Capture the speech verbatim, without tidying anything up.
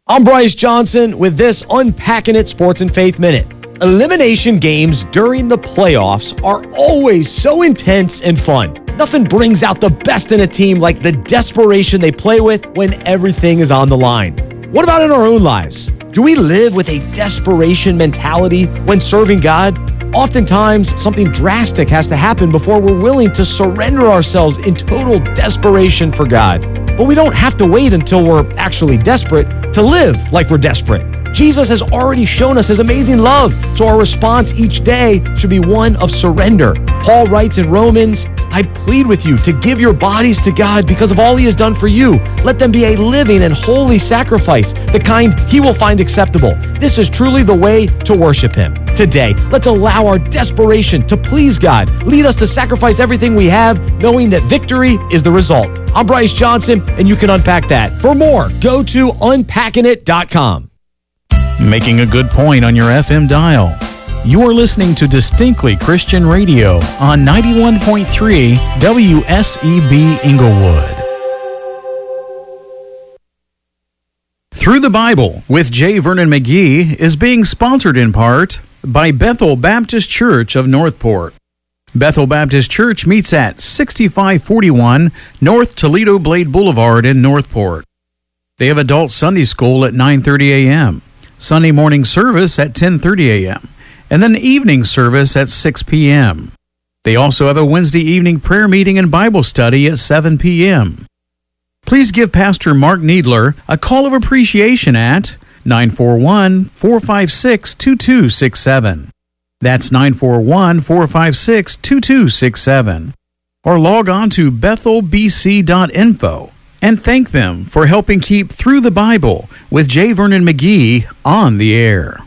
I'm Bryce Johnson with this Unpacking It Sports and Faith Minute. Elimination games during the playoffs are always so intense and fun. Nothing brings out the best in a team like the desperation they play with when everything is on the line. What about in our own lives? Do we live with a desperation mentality when serving God? Oftentimes, something drastic has to happen before we're willing to surrender ourselves in total desperation for God. But we don't have to wait until we're actually desperate to live like we're desperate. Jesus has already shown us his amazing love, so our response each day should be one of surrender. Paul writes in Romans, I plead with you to give your bodies to God because of all he has done for you. Let them be a living and holy sacrifice, the kind he will find acceptable. This is truly the way to worship him. Today, let's allow our desperation to please God. Lead us to sacrifice everything we have, knowing that victory is the result. I'm Bryce Johnson, and you can unpack that. For more, go to unpacking it dot com. Making a good point on your F M dial. You are listening to Distinctly Christian Radio on ninety-one point three W S E B Inglewood. Through the Bible with J. Vernon McGee is being sponsored in part by Bethel Baptist Church of Northport. Bethel Baptist Church meets at sixty-five forty-one North Toledo Blade Boulevard in Northport. They have adult Sunday school at nine thirty a.m., Sunday morning service at ten thirty a.m., and then evening service at six p.m. They also have a Wednesday evening prayer meeting and Bible study at seven p.m. Please give Pastor Mark Needler a call of appreciation at nine four one, four five six, two two six seven. That's nine four one, four five six, two two six seven. Or log on to bethel b c dot info and thank them for helping keep Through the Bible with J. Vernon McGee on the air.